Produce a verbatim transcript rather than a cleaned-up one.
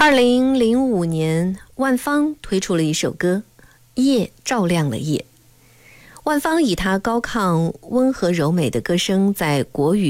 二零零五年，万芳推出了一首歌《夜照亮了夜》。万芳以她高亢、温和柔美的歌声，在国语